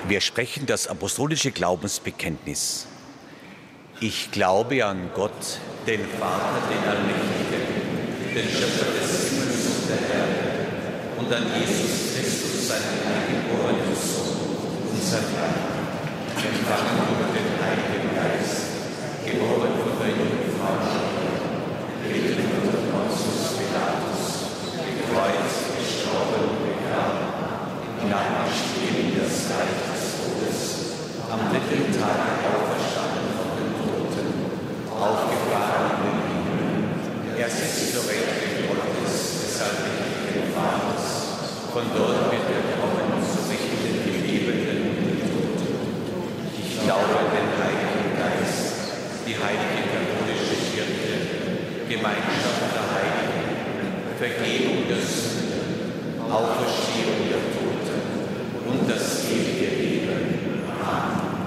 Wir sprechen das apostolische Glaubensbekenntnis. Ich glaube an Gott, den Vater, den Allmächtigen, den Schöpfer des Himmels und der Erde, und an Jesus Christus, seinen eingeborenen Sohn, unseren Herrn, empfangen durch den Heiligen Geist, geboren von der Jungfrau Maria, gelitten unter Pontius Pilatus, gekreuzt, gestorben und begraben, hinabgestiegen in das Reich des Todes, am dritten Tag auferstanden von den Toten, aufgefahren in den Himmel. Er sitzt zur Rechten Gottes, des allmächtigen Vaters. Von dort wird er kommen, zu richten die Lebenden und die Toten. Ich glaube an den Heiligen Geist, die heilige katholische Kirche, Gemeinschaft der Heiligen, Vergebung der Sünden, Auferstehung der Toten und das ewige Leben. Amen.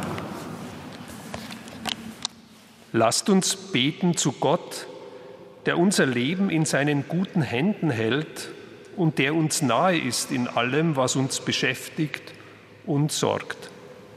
Lasst uns beten zu Gott, der unser Leben in seinen guten Händen hält und der uns nahe ist in allem, was uns beschäftigt und sorgt.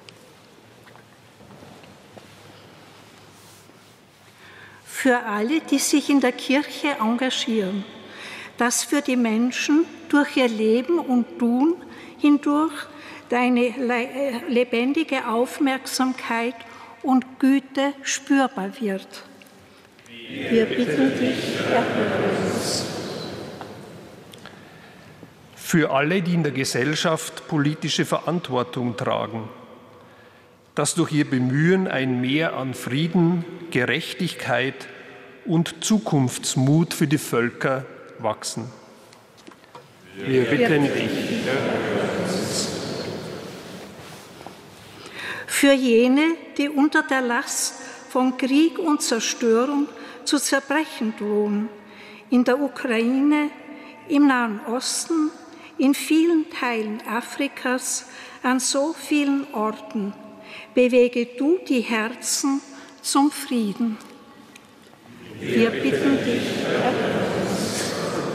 Für alle, die sich in der Kirche engagieren, dass für die Menschen durch ihr Leben und Tun hindurch deine lebendige Aufmerksamkeit und Güte spürbar wird. Wir bitten dich, erhöre uns. Für alle, die in der Gesellschaft politische Verantwortung tragen, dass durch ihr Bemühen ein Mehr an Frieden, Gerechtigkeit und Zukunftsmut für die Völker wachsen. Wir bitten dich, erhöre uns. Für jene, die unter der Last von Krieg und Zerstörung zu zerbrechen drohen, in der Ukraine, im Nahen Osten, in vielen Teilen Afrikas, an so vielen Orten, bewege du die Herzen zum Frieden. Wir bitten dich, erhöre uns.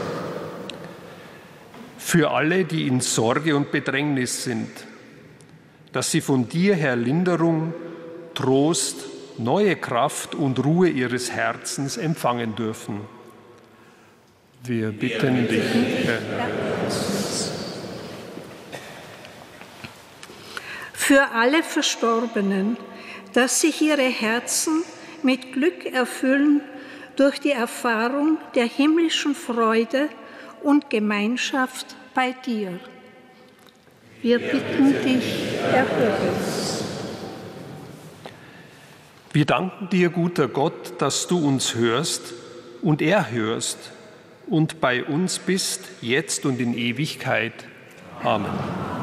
Für alle, die in Sorge und Bedrängnis sind, dass sie von dir, Herr, Linderung, Trost, neue Kraft und Ruhe ihres Herzens empfangen dürfen. Wir bitten dich, Herr. Für alle Verstorbenen, dass sich ihre Herzen mit Glück erfüllen durch die Erfahrung der himmlischen Freude und Gemeinschaft bei dir. Wir bitten dich, erhöre uns. Wir danken dir, guter Gott, dass du uns hörst und erhörst und bei uns bist, jetzt und in Ewigkeit. Amen.